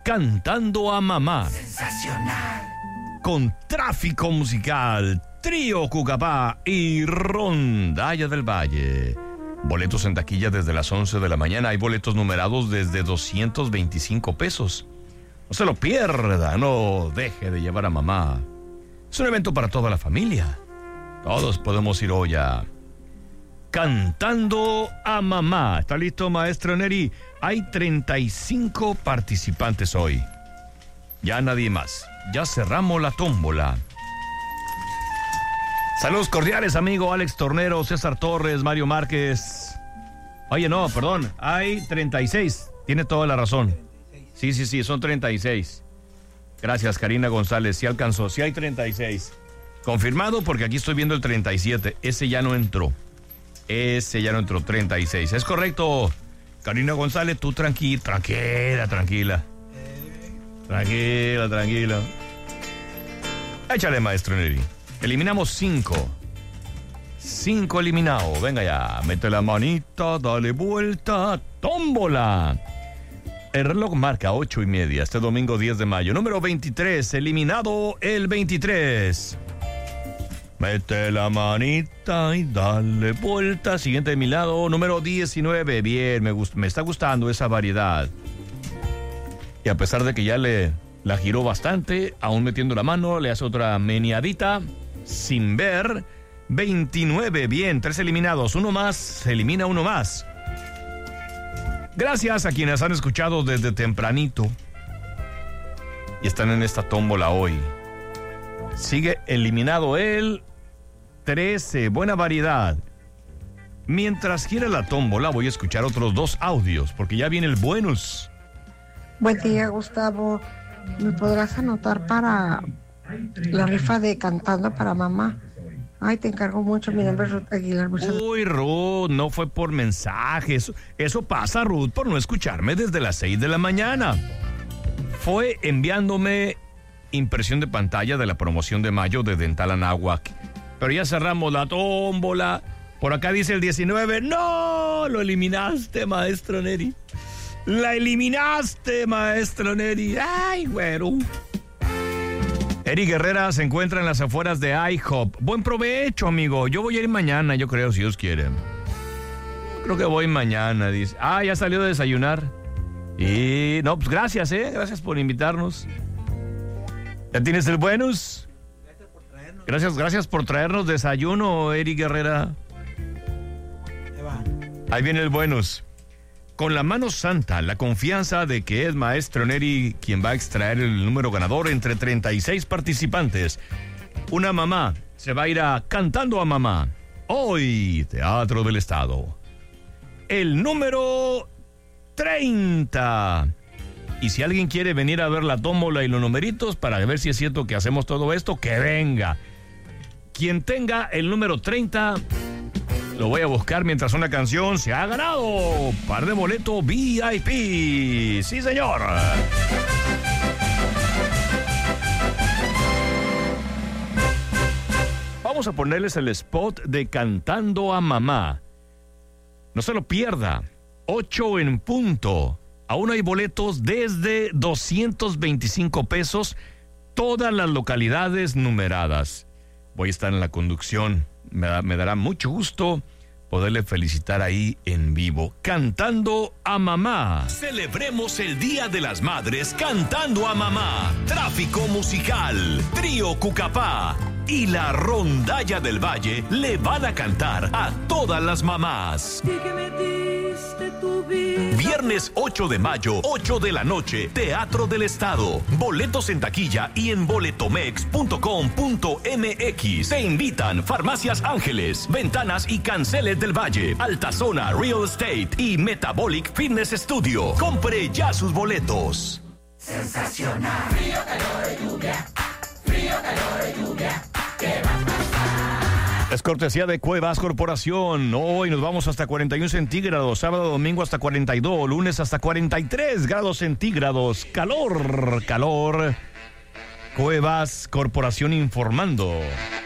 Cantando a Mamá. Sensacional. Con Tráfico Musical, Trío Cucapá y Rondalla del Valle. Boletos en taquilla desde las 11 de la mañana. Hay boletos numerados desde 225 pesos. No se lo pierda, no deje de llevar a mamá. Es un evento para toda la familia. Todos podemos ir hoy a Cantando a Mamá. ¿Está listo, maestro Neri? Hay 35 participantes hoy. Ya nadie más. Ya cerramos la tómbola. Saludos cordiales, amigo Alex Tornero, César Torres, Mario Márquez. Oye, no, perdón. Hay 36. Tiene toda la razón. Sí, son 36. Gracias, Karina González. Sí alcanzó. Sí hay 36. Confirmado porque aquí estoy viendo el 37. Ese ya no entró. 36. Es correcto. Karina González, tú tranquila. Tranquila. Échale, maestro Neri. Eliminamos 5. 5 eliminados. Venga ya. Mete la manita, dale vuelta. ¡Tómbola! El reloj marca 8:30. Este domingo 10 de mayo. Número 23. Eliminado el 23. Mete la manita y dale vuelta. Siguiente de mi lado, número 19. Bien, me está gustando esa variedad. Y a pesar de que ya la giró bastante, aún metiendo la mano, le hace otra meneadita sin ver. 29, bien, 3 eliminados. Uno más, se elimina uno más. Gracias a quienes han escuchado desde tempranito y están en esta tómbola hoy. Sigue eliminado el 13, buena variedad. Mientras gira la tómbola voy a escuchar otros 2 audios porque ya viene el bonus. Buen día, Gustavo. ¿Me podrás anotar para la rifa de Cantando para Mamá? Ay, te encargo mucho. Mi nombre es Ruth Aguilar. Uy, Ruth, no fue por mensajes. Eso pasa, Ruth, por no escucharme desde las 6 de la mañana. Fue enviándome impresión de pantalla de la promoción de mayo de Dental Anáhuac. Pero ya cerramos la tómbola. Por acá dice el 19. ¡No! Lo eliminaste, maestro Neri. La eliminaste, maestro Neri. ¡Ay, güero! Eri Guerrera se encuentra en las afueras de IHOP. Buen provecho, amigo. Yo voy a ir mañana, yo creo, si Dios quiere. Creo que voy mañana, dice. Ah, ya salió de desayunar. Y no, pues gracias, gracias por invitarnos. ¿Ya tienes el bonus? Gracias por traernos desayuno, Eri Guerrera. Ahí viene el bonus. Con la mano santa, la confianza de que es maestro Neri quien va a extraer el número ganador entre 36 participantes. Una mamá se va a ir a Cantando a Mamá. Hoy, Teatro del Estado. El número 30. Y si alguien quiere venir a ver la tómbola y los numeritos para ver si es cierto que hacemos todo esto, que venga. Quien tenga el número 30... lo voy a buscar mientras una canción se ha ganado. Par de boleto VIP. Sí, señor. Vamos a ponerles el spot de Cantando a Mamá. No se lo pierda. 8 en punto. Aún hay boletos desde 225 pesos. Todas las localidades numeradas. Voy a estar en la conducción. Me dará mucho gusto poderle felicitar ahí en vivo. Cantando a Mamá. Celebremos el Día de las Madres cantando a mamá. Tráfico Musical, Trío Cucapá y la Rondalla del Valle le van a cantar a todas las mamás. Viernes 8 de mayo, 8 de la noche, Teatro del Estado. Boletos en taquilla y en boletomex.com.mx. Te invitan Farmacias Ángeles, Ventanas y Canceles del Valle, Altazona Real Estate y Metabolic Fitness Studio. Compre ya sus boletos. Sensacional. Frío, calor, lluvia. Frío, calor, lluvia. ¿Qué va a pasar? Es cortesía de Cuevas Corporación. Hoy nos vamos hasta 41 centígrados. Sábado, domingo hasta 42. Lunes hasta 43 grados centígrados. Calor. Cuevas Corporación informando.